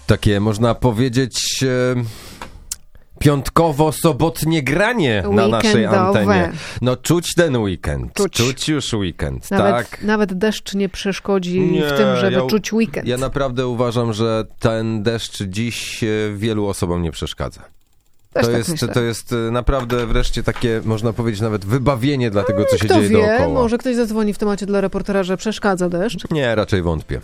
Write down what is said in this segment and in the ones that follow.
Takie, można powiedzieć, piątkowo-sobotnie granie na naszej antenie. No czuć ten weekend. Czuć już weekend, tak? Nawet deszcz nie przeszkodzi w tym, żeby czuć weekend. Ja naprawdę uważam, że ten deszcz dziś wielu osobom nie przeszkadza. To jest naprawdę wreszcie takie, można powiedzieć, nawet wybawienie dla tego, co się dzieje dookoła. Może ktoś zadzwoni w temacie dla reportera, że przeszkadza deszcz? Nie, raczej wątpię.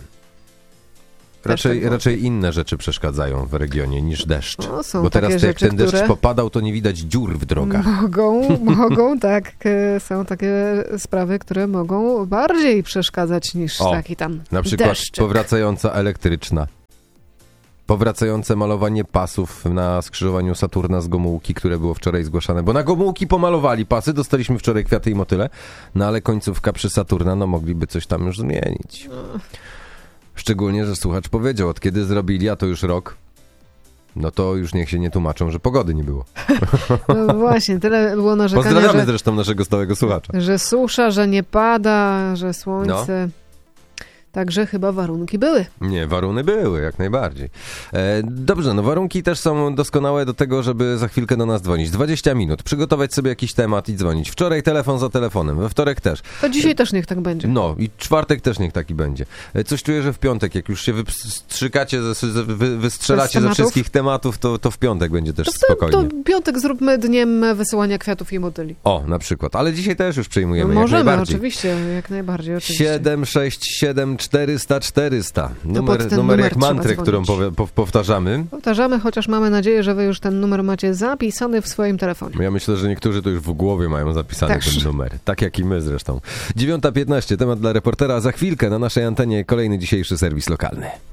Raczej inne rzeczy przeszkadzają w regionie niż deszcz. No, bo teraz jak ten deszcz popadał, to nie widać dziur w drogach. Mogą, tak. Są takie sprawy, które mogą bardziej przeszkadzać niż taki tam na przykład deszczyk. Powracająca elektryczna. Powracające malowanie pasów na skrzyżowaniu Saturna z Gomułki, które było wczoraj zgłaszane. Bo na Gomułki pomalowali pasy, dostaliśmy wczoraj kwiaty i motyle, no ale końcówka przy Saturna, no mogliby coś tam już zmienić. Szczególnie, że słuchacz powiedział, od kiedy zrobili, a to już rok, no to już niech się nie tłumaczą, że pogody nie było. No właśnie, tyle było narzekania. Pozdrawiamy zresztą naszego stałego słuchacza. Że susza, że nie pada, że słońce... Także chyba warunki były. Nie, warunki były, jak najbardziej. Dobrze, no warunki też są doskonałe do tego, żeby za chwilkę do nas dzwonić. 20 minut, przygotować sobie jakiś temat i dzwonić. Wczoraj telefon za telefonem, we wtorek też. To dzisiaj też niech tak będzie. No i czwartek też niech taki będzie. Coś czuję, że w piątek, jak już się wystrzelacie ze wszystkich tematów, to w piątek będzie też spokojnie. To piątek zróbmy dniem wysyłania kwiatów i motyli. O, na przykład. Ale dzisiaj też już przyjmujemy, no, możemy, jak najbardziej. 767 400 400. Numer jak mantrę, którą powtarzamy. Powtarzamy, chociaż mamy nadzieję, że wy już ten numer macie zapisany w swoim telefonie. Ja myślę, że niektórzy to już w głowie mają zapisany ten numer. Tak jak i my zresztą. 9:15, temat dla reportera. Za chwilkę na naszej antenie kolejny dzisiejszy serwis lokalny.